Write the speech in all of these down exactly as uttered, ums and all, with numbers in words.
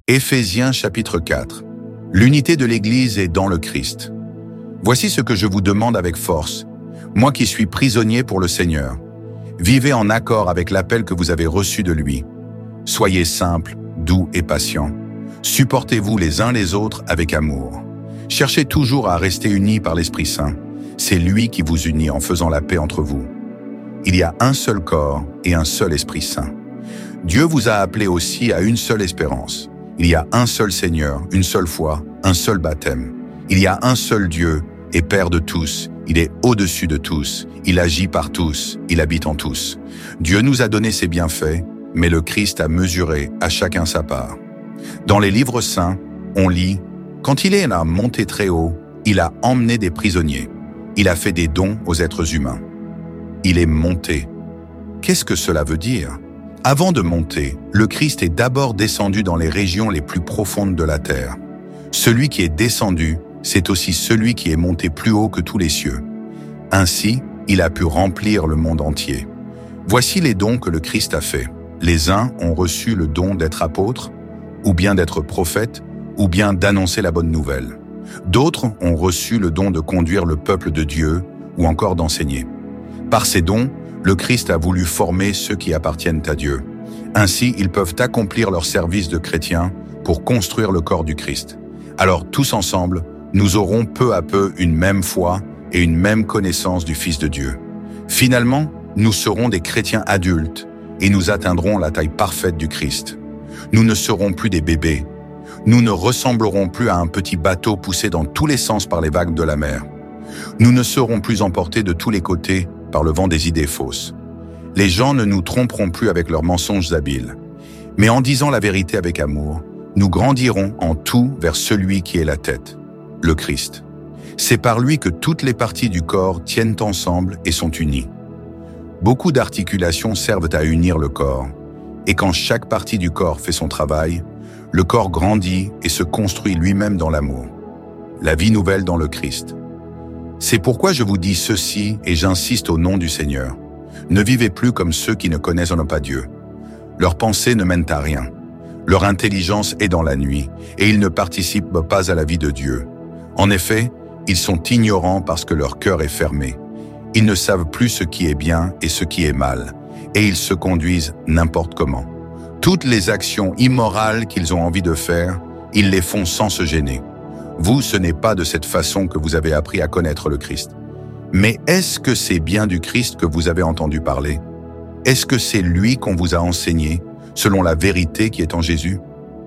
Éphésiens chapitre quatre. L'unité de l'Église est dans le Christ. Voici ce que je vous demande avec force, moi qui suis prisonnier pour le Seigneur. Vivez en accord avec l'appel que vous avez reçu de lui. Soyez simples, doux et patients. Supportez-vous les uns les autres avec amour. Cherchez toujours à rester unis par l'Esprit Saint. C'est lui qui vous unit en faisant la paix entre vous. Il y a un seul corps et un seul Esprit Saint. Dieu vous a appelés aussi à une seule espérance. Il y a un seul Seigneur, une seule foi, un seul baptême. Il y a un seul Dieu et Père de tous. Il est au-dessus de tous. Il agit par tous. Il habite en tous. Dieu nous a donné ses bienfaits, mais le Christ a mesuré à chacun sa part. Dans les livres saints, on lit « Quand il est là monté très haut, il a emmené des prisonniers. Il a fait des dons aux êtres humains. Il est monté. » Qu'est-ce que cela veut dire ? Avant de monter, le Christ est d'abord descendu dans les régions les plus profondes de la terre. Celui qui est descendu, c'est aussi celui qui est monté plus haut que tous les cieux. Ainsi, il a pu remplir le monde entier. Voici les dons que le Christ a faits. Les uns ont reçu le don d'être apôtres, ou bien d'être prophètes, ou bien d'annoncer la bonne nouvelle. D'autres ont reçu le don de conduire le peuple de Dieu, ou encore d'enseigner. Par ces dons, le Christ a voulu former ceux qui appartiennent à Dieu. Ainsi, ils peuvent accomplir leur service de chrétiens pour construire le corps du Christ. Alors, tous ensemble, nous aurons peu à peu une même foi et une même connaissance du Fils de Dieu. Finalement, nous serons des chrétiens adultes et nous atteindrons la taille parfaite du Christ. Nous ne serons plus des bébés. Nous ne ressemblerons plus à un petit bateau poussé dans tous les sens par les vagues de la mer. Nous ne serons plus emportés de tous les côtés par le vent des idées fausses. Les gens ne nous tromperont plus avec leurs mensonges habiles. Mais en disant la vérité avec amour, nous grandirons en tout vers celui qui est la tête, le Christ. C'est par lui que toutes les parties du corps tiennent ensemble et sont unies. Beaucoup d'articulations servent à unir le corps, et quand chaque partie du corps fait son travail, le corps grandit et se construit lui-même dans l'amour. La vie nouvelle dans le Christ. C'est pourquoi je vous dis ceci et j'insiste au nom du Seigneur. Ne vivez plus comme ceux qui ne connaissent pas Dieu. Leurs pensées ne mènent à rien. Leur intelligence est dans la nuit et ils ne participent pas à la vie de Dieu. En effet, ils sont ignorants parce que leur cœur est fermé. Ils ne savent plus ce qui est bien et ce qui est mal et ils se conduisent n'importe comment. Toutes les actions immorales qu'ils ont envie de faire, ils les font sans se gêner. Vous, ce n'est pas de cette façon que vous avez appris à connaître le Christ. Mais est-ce que c'est bien du Christ que vous avez entendu parler? Est-ce que c'est lui qu'on vous a enseigné, selon la vérité qui est en Jésus?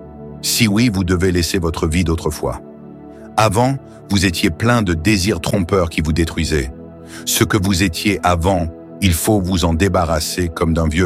Si oui, vous devez laisser votre vie d'autrefois. Avant, vous étiez plein de désirs trompeurs qui vous détruisaient. Ce que vous étiez avant, il faut vous en débarrasser comme d'un vieux